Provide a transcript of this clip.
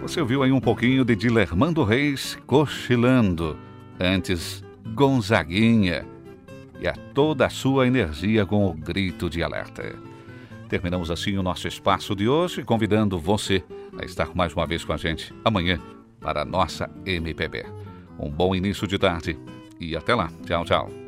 Você ouviu aí um pouquinho de Dilermando Reis, Cochilando. Antes, Gonzaguinha. E a toda a sua energia com o grito de alerta. Terminamos assim o nosso espaço de hoje, convidando você a estar mais uma vez com a gente amanhã para a nossa MPB. Um bom início de tarde e até lá. Tchau, tchau.